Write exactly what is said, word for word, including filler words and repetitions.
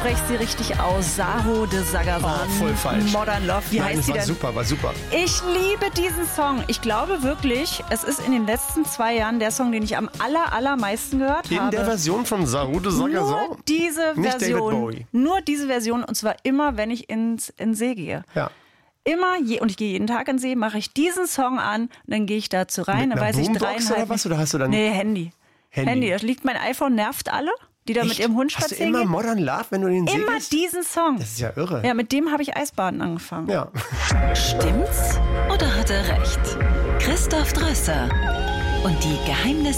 spreche sie richtig aus. Saho de Sagasan. Oh, voll falsch. Modern Love. Wie Nein, heißt das sie war denn? super, war super. Ich liebe diesen Song. Ich glaube wirklich, es ist in den letzten zwei Jahren der Song, den ich am aller, allermeisten gehört In habe. der Version von Saho de Sagasan? Nur diese Nicht David Version. Bowie. Nur diese Version und zwar immer, wenn ich ins in den See gehe. Ja. Immer, je, und ich gehe jeden Tag in den See, mache ich diesen Song an, und dann gehe ich dazu rein, Mit dann einer weiß ich Boombox dreieinhalb. oder was? Oder hast du dann Nee, Handy. Handy? Handy. Das liegt, mein iPhone nervt alle, die da mit Echt? ihrem Hund Hast du spazieren immer gehen. Modern Love, wenn du in den See Immer gehst? diesen Song. Das ist ja irre. Ja, mit dem habe ich Eisbaden angefangen. Ja. Stimmt's oder hat er recht? Christoph Drösser und die Geheimnisse